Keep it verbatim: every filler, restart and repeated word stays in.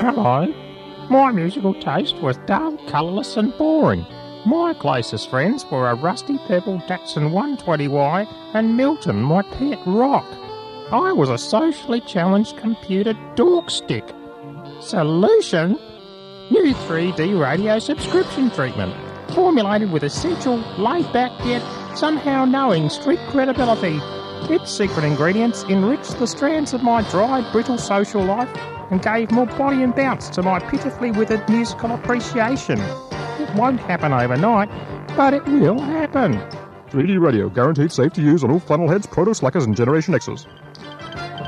Hello. My musical taste was dull, colourless and boring. My closest friends were a rusty pebble Datsun one twenty Y and Milton, my pet rock. I was a socially challenged computer dork stick. Solution? New three D radio subscription treatment, formulated with essential, laid-back yet somehow knowing street credibility. Its secret ingredients enriched the strands of my dry, brittle social life and gave more body and bounce to my pitifully withered musical appreciation. It won't happen overnight, but it will happen. three D radio, guaranteed safe to use on all funnel heads, proto slackers and Generation X's.